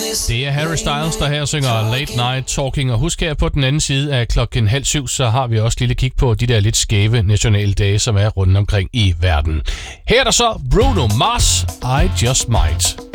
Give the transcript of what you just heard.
Det er Harry Styles, der her synger Late Night Talking. Og husk her på den anden side af 6:30, så har vi også lille kig på de der lidt skæve nationaldage, som er rundt omkring i verden. Her er der så Bruno Mars, I Just Might.